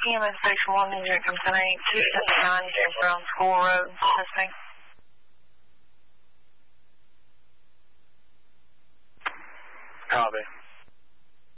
EMS Station 1, New York, 10-8, 279, James Brown School Road, testing. Copy.